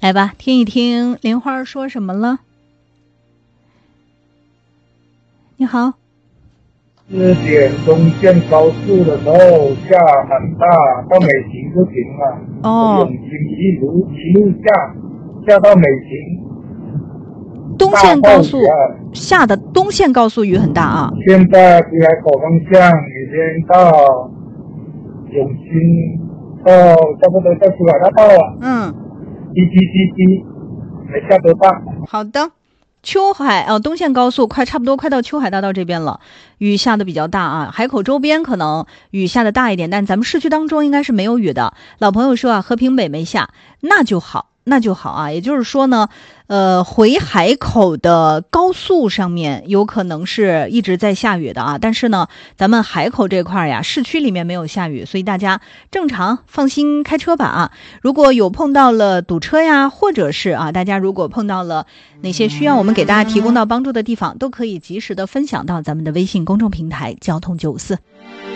来吧，听一听莲花说什么了。你好。 4点东线高速的时候下很大，到美琴就停了。永清一路下到美琴。 东线高速下的东线高速雨很大啊。 现在出海口方向已经到永清，到差不多到出海大道了。滴，没下多大。 好的。秋海东线高速差不多快到秋海大道这边了，雨下的比较大啊。海口周边可能雨下的大一点，但咱们市区当中应该是没有雨的。老朋友说啊，和平北没下，那就好啊。也就是说呢，回海口的高速上面有可能是一直在下雨的啊，但是呢，咱们海口这块呀，市区里面没有下雨，所以大家正常放心开车吧啊。如果有碰到了堵车呀，或者是大家如果碰到了哪些需要我们给大家提供到帮助的地方，都可以及时的分享到咱们的微信公众平台交通954。